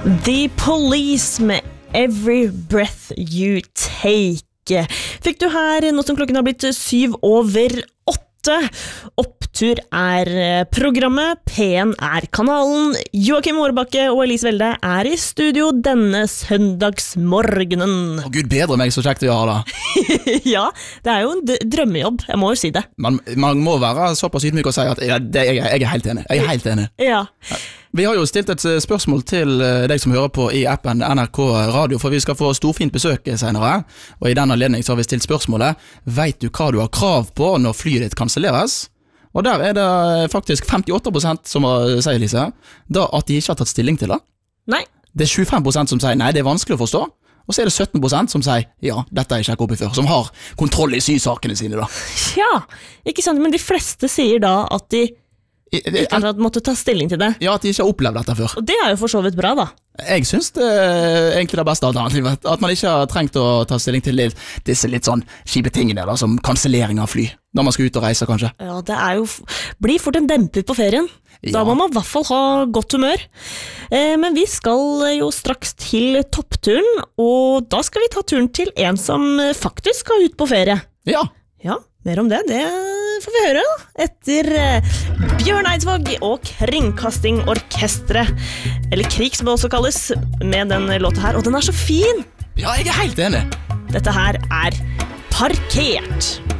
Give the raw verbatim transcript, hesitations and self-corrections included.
The Police med Every Breath You Take. Fikk du her nå som klokken har blitt syv over åtte. Opptur er programmet, P N er kanalen. Joakim Årebakke og Elise Welde er i studio denne søndagsmorgenen. Å Gud bedre meg, så kjekt å gjøre det. Ja, det er jo en d- drømmejobb, jeg må jo si det. Man, man må være såpass ydmyk og si at jeg, det, jeg, jeg er helt enig. Jeg er helt enig. Ja. Vi har jo stilt et spørsmål til deg som hører på i appen N R K Radio, for vi skal få storfint besøk senere, og i den anledning så har vi stilt spørsmålet: vet du hva du har krav på når flyet ditt kanselleres? Og der er det faktisk femtiåtte prosent som sier, Lise, da at de ikke har tatt stilling til det. Nei. Det er tjuefem prosent som sier nei, det er vanskelig å forstå, og så er det sytten prosent som sier ja, dette har jeg sjekket opp i før, som har kontroll i sysakene sine da. Ja, ikke sant, men de fleste sier da at de ikke har måttet ta stilling til det. Ja, at de ikke har opplevd dette før. Og det er jo for så vidt bra da. Jeg synes det er egentlig det beste alternativet, at man ikke har trengt å ta stilling til disse litt sånn kjipe tingene da, som kansellering av fly, når man skal ut og reise kanskje. Ja, det er jo, blir fort en demper på ferien. Da Ja. må man i hvert fall ha godt humør. Eh, men vi skal jo straks til toppturen, og da skal vi ta turen til en som faktisk skal ut på ferie. Ja, Ja, mer om det, det får vi høre da, etter eh, Bjørn Eidsvåg og Kringkastingorkestret, eller Krik som det også kalles, med den låta her, og den er så fin! ja, jeg er helt enig. Dette her er Parkert.